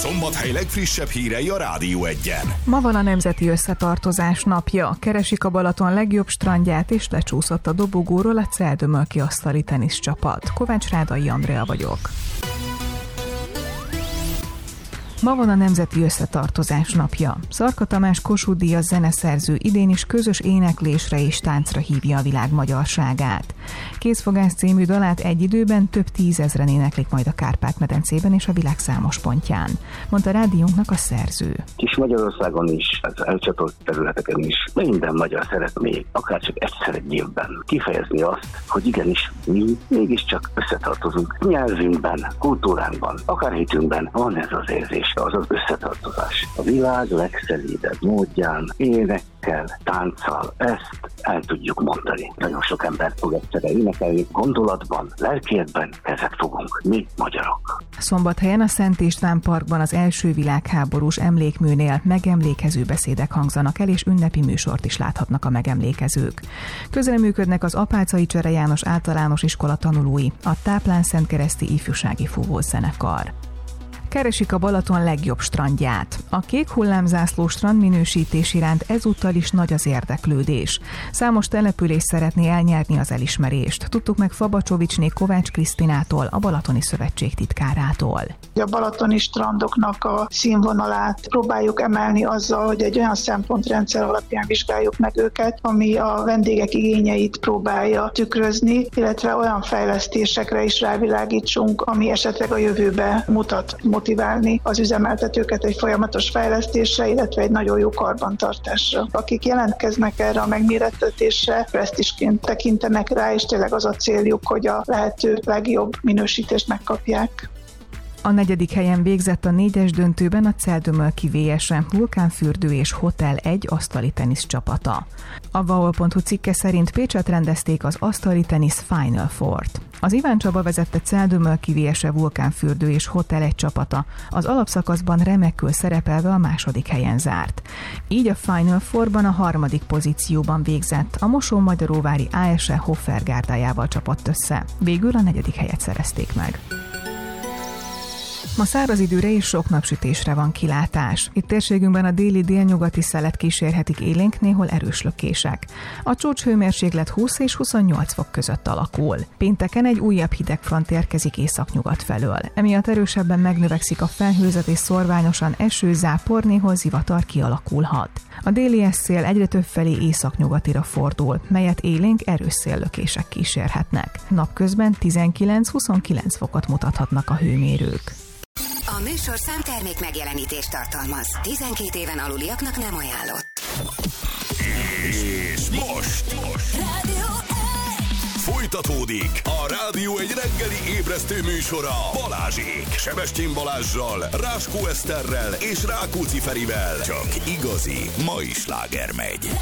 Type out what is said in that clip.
Szombathely legfrissebb hírei a Rádió 1-en. Ma van a Nemzeti Összetartozás napja. Keresik a Balaton legjobb strandját, és lecsúszott a dobogóról a Celdömölki asztali teniszcsapat. Kovács Rádai Andrea vagyok. Ma van a Nemzeti Összetartozás napja. Szarka Tamás Kossuth Díjas zeneszerző idén is közös éneklésre és táncra hívja a világ magyarságát. Kézfogás című dalát egy időben több tízezren éneklik majd a Kárpát-medencében és a világ számos pontján, mondta rádiónknak a szerző. Kis Magyarországon is, az elcsatolt területeken is minden magyar szeretné, akár csak egyszer egy évben kifejezni azt, hogy igenis mi mégiscsak összetartozunk. Nyelvünkben, kultúránkban, akár hitünkben van ez az érzés, az az összetartozás. A világ legszelídebb módján, énekkel, tánccal ezt el tudjuk mondani. Nagyon sok ember fog egyszerre énekelni, gondolatban, lelkiekben kezet fogunk, mi magyarok. Szombathelyen a Szent István Parkban az első világháborús emlékműnél megemlékező beszédek hangzanak el, és ünnepi műsort is láthatnak a megemlékezők. Közreműködnek az Apáczai Csere János Általános Iskola tanulói, a Táplán-Szentkereszti Ifjúsági Fúvózenekar. Keresik a Balaton legjobb strandját. A kék hullámzászló strand minősítés iránt ezúttal is nagy az érdeklődés. Számos település szeretné elnyerni az elismerést. Tudtuk meg Fabacsovicsné Kovács Krisztinától, a Balatoni Szövetség titkárától. A balatoni strandoknak a színvonalát próbáljuk emelni azzal, hogy egy olyan szempontrendszer alapján vizsgáljuk meg őket, ami a vendégek igényeit próbálja tükrözni, illetve olyan fejlesztésekre is rávilágítsunk, ami esetleg a jövőbe mutat, motiválni az üzemeltetőket egy folyamatos fejlesztésre, illetve egy nagyon jó karbantartásra. Akik jelentkeznek erre a megmérettetésre, presztízsként tekintenek rá, és tényleg az a céljuk, hogy a lehető legjobb minősítést megkapják. A 4. helyen végzett a 4-es döntőben a Celdömölki VS-e, Vulkánfürdő és Hotel 1 asztali tenisz csapata. A vaol.hu cikke szerint Pécsett rendezték az asztali tenisz Final Four-t. Az Iván Csaba vezette Celdömölki VS-e, Vulkánfürdő és Hotel 1 csapata az alapszakaszban remekül szerepelve a 2. helyen zárt. Így a Final Four-ban a 3. pozícióban végzett, a Mosón-Magyaróvári ASE Hoffer gárdájával csapott össze. Végül a 4. helyet szerezték meg. Ma száraz időre és sok napsütésre van kilátás. Itt térségünkben a déli-délnyugati szelet kísérhetik élénk, néhol erős lökések. A csúcshőmérséklet 20 és 28 fok között alakul. Pénteken egy újabb hidegfront érkezik északnyugat felől. Emiatt erősebben megnövekszik a felhőzet és szorványosan eső, zápor, néhol zivatar kialakulhat. A déli szél egyre több felé északnyugatira fordul, melyet élénk erős széllökések kísérhetnek. Napközben 19-29 fokot mutathatnak a hőmérők. A műsorszám termék megjelenítést tartalmaz. 12 éven aluliaknak nem ajánlott. És most Rádió 1! Folytatódik a Rádió 1 reggeli ébresztő műsora Balázsék. Sebestyén Balázssal, Ráskó Eszterrel és Rákóczi Ferivel. Csak igazi mai sláger megy.